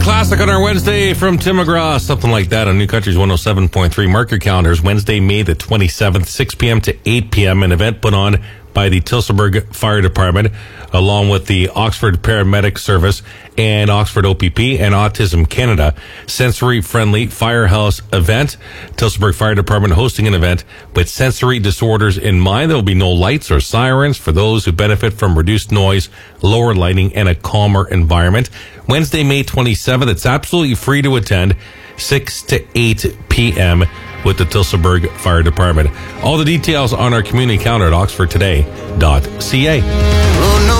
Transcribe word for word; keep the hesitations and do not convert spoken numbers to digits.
classic on our Wednesday from Tim McGraw, something like that on New Country's one oh seven point three. Mark your calendars. Wednesday, May the twenty-seventh, six p.m. to eight p.m. An event put on by the Tillsonburg Fire Department, along with the Oxford Paramedic Service and Oxford O P P and Autism Canada. Sensory-friendly firehouse event. Tillsonburg Fire Department hosting an event with sensory disorders in mind. There will be no lights or sirens for those who benefit from reduced noise, lower lighting, and a calmer environment. Wednesday, May twenty-seventh. It's absolutely free to attend, six to eight p.m. with the Tillsonburg Fire Department. All the details on our community calendar at oxford today dot c a.